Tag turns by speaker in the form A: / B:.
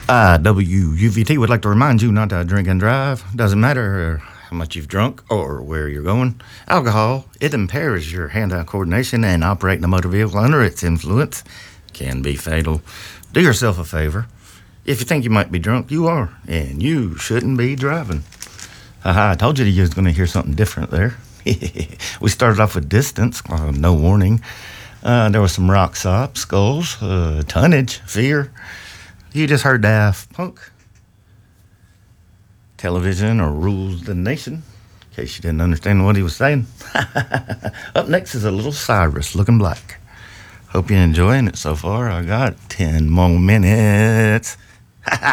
A: WUVT would like to remind you not to drink and drive. Doesn't matter how much you've drunk or where you're going. Alcohol, it impairs your hand-eye coordination, and operating a motor vehicle under its influence can be fatal. Do yourself a favor. If you think you might be drunk, you are, and you shouldn't be driving. I told you you was going to hear something different there. We started off with Distance, No Warning. There was some Rock Sop, Skulls, Tonnage, Fear. You just heard Daft Punk. Television or Rules the Nation, in case you didn't understand what he was saying. Up next is a little Cyrus, Looking Black. Hope you're enjoying it so far. I got 10 more minutes.